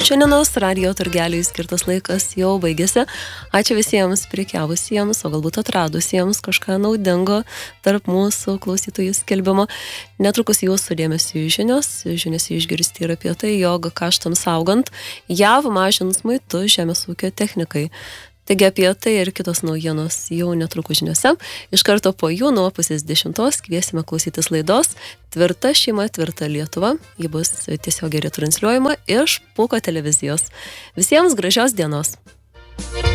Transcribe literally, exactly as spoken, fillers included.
Šiandienos radio turgeliui skirtas laikas jau baigėsi. Ačiū visiems prekiavusiems, o galbūt atradusiems kažką naudingo tarp mūsų klausytojų skelbimo. Netrukus jūsų dėmesio žinios. Žinios išgirsti ir apie tai, jog kaštams augant, J A V mažins muitus žemės ūkio technikai. Taigi apie tai ir kitos naujienos jau netrukus žiniose. Iš karto po jų nuo pusės dešimtos kviesime klausytis laidos Tvirta šeima, tvirta Lietuva. Ji bus tiesiogiai retransliuojama iš Pūko televizijos. Visiems gražios dienos.